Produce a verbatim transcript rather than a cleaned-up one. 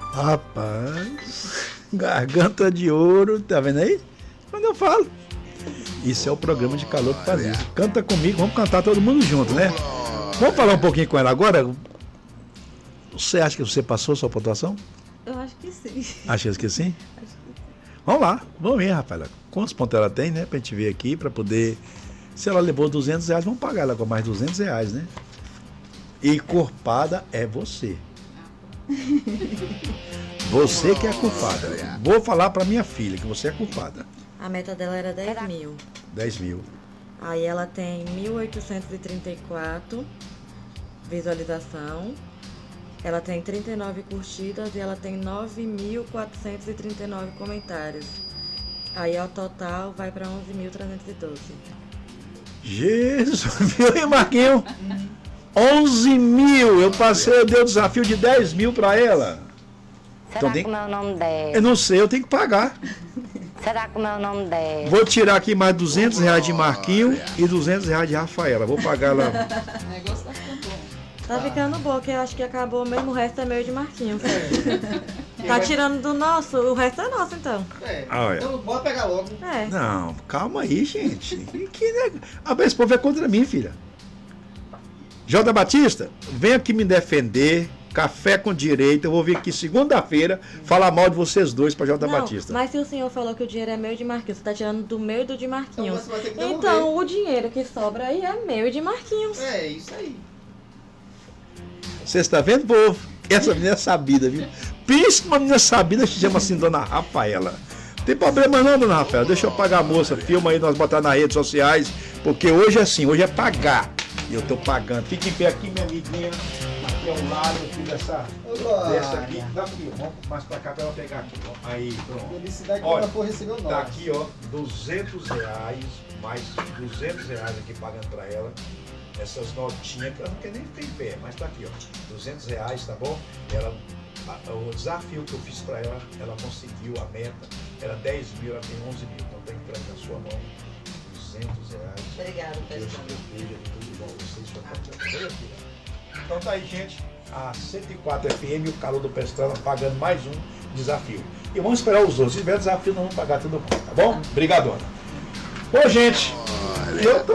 Rapaz, garganta de ouro, tá vendo aí? Quando eu falo. Isso é o programa de calor que faz isso. Canta comigo, vamos cantar todo mundo junto, né? Vamos falar um pouquinho com ela agora? Você acha que você passou a sua pontuação? Eu acho que sim. Acha que sim? Acho que sim. Vamos lá, vamos ver, rapaz. Quantos pontos ela tem, né? Pra gente ver aqui, pra poder... Se ela levou duzentos reais, vamos pagar ela com mais duzentos reais, né? E culpada é você. Você que é culpada. Vou falar pra minha filha que você é culpada. A meta dela era dez mil. dez mil. Aí ela tem mil oitocentos e trinta e quatro visualização. Ela tem trinta e nove curtidas e ela tem nove mil quatrocentos e trinta e nove comentários. Aí ao total vai para onze mil trezentos e doze. Jesus, viu aí, Marquinhos? onze mil. Eu passei, eu dei o desafio de dez mil para ela. Será Então, que tem... o meu nome dela? Eu não sei, eu tenho que pagar. Será que o meu nome dela? Vou tirar aqui mais duzentos reais de Marquinho e duzentos reais de Rafaela. Vou pagar lá. O negócio tá ficando bom. Tá ficando bom, que eu acho que acabou mesmo, o resto é meu de Marquinhos. Tá tirando do nosso, o resto é nosso então. É, Ah, é. então bora pegar logo. É. Não, calma aí, gente. Que, que neg... Ah, esse povo é contra mim, filha. Jota Batista, vem aqui me defender. Café com direito. Eu vou vir aqui segunda-feira falar mal de vocês dois pra Jota Não, Batista. mas se o senhor falou que o dinheiro é meu e de Marquinhos, você tá tirando do meu e do de Marquinhos. Então você vai ter que devolver. Então o dinheiro que sobra aí é meu e de Marquinhos. É, isso aí. Você está vendo, povo? Essa menina é sabida, viu? Pensa uma menina sabida que se chama assim, dona Rafaela. Não tem problema não, dona Rafaela. Deixa eu pagar a moça. Filma aí, nós botar nas redes sociais. Porque hoje é assim, hoje é pagar. E eu tô pagando. Fique em pé aqui, minha amiguinha. Aqui ao lado, eu fiz essa. Dessa aqui. Dá aqui, vamos mais pra cá pra ela pegar aqui. Ó. Aí, pronto. Felicidade Olha, quando ela for receber o nome. Tá aqui, ó, duzentos reais, mais duzentos reais aqui pagando pra ela. Essas notinhas, que ela não quer nem ficar em pé, mas tá aqui, ó, duzentos reais, tá bom? Ela, a, o desafio que eu fiz pra ela, ela conseguiu a meta, era dez mil, ela tem onze mil, então tá entrando na sua mão, duzentos reais. Obrigada, Deus te proteja, tudo bom, vocês sua família. Então tá aí, gente, a cento e quatro F M, o calor do Pestana, pagando mais um desafio. E vamos esperar os outros, se tiver desafio, nós vamos pagar tudo bom, tá bom? Obrigadona. Ô, gente, eu tô